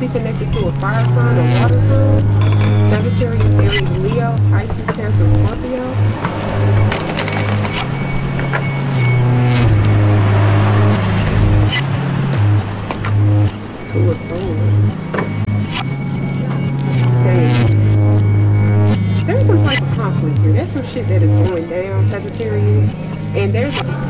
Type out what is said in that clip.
be connected to a fire sign or water sign. Sagittarius, Aries, Leo, Pisces, Cancer, Scorpio. Two of Swords. Dang. There's some type of conflict here. There's some shit that is going down, Sagittarius. And there's a